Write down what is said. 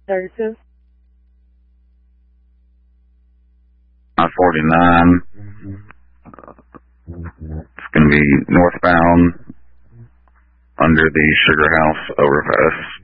32. I-49. It's going to be northbound under the Sugar House overpass.